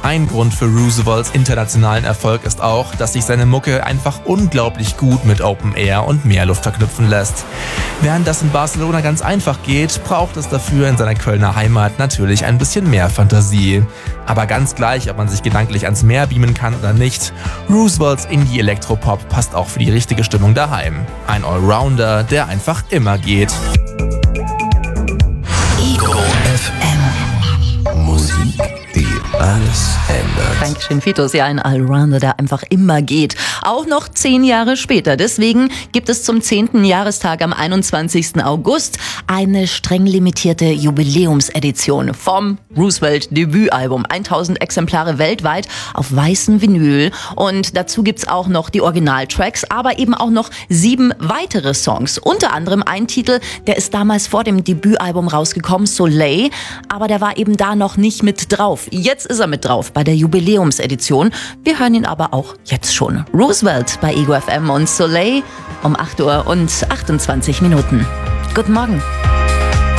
Ein Grund für Roosevelts internationalen Erfolg ist auch, dass sich seine Mucke einfach unglaublich gut mit Open Air und Meerluft verknüpfen lässt. Während das in Barcelona ganz einfach geht, braucht es dafür in seiner Kölner Heimat natürlich ein bisschen mehr Fantasie. Aber ganz gleich, ob man sich gedanklich ans Meer beamen kann oder nicht, Roosevelts Indie-Elektropop passt auch für die richtige Stimmung daheim. Ein Allrounder, der einfach immer geht. Ego FM. Musik, die alles ändert. Dankeschön, Fitos. Ja, ein Allrounder, der einfach immer geht. Auch noch 10 Jahre später. Deswegen gibt es zum 10. Jahrestag am 21. August eine streng limitierte Jubiläumsedition vom Roosevelt-Debütalbum. 1000 Exemplare weltweit auf weißem Vinyl. Und dazu gibt's auch noch die Originaltracks, aber eben auch noch 7 weitere Songs. Unter anderem ein Titel, der ist damals vor dem Debütalbum rausgekommen, Soleil. Aber der war eben da noch nicht mit drauf. Jetzt ist er mit drauf bei der Jubiläumsedition. Wir hören ihn aber auch jetzt schon. Roosevelt bei Ego FM und Soleil um 8:28 Uhr. Guten Morgen.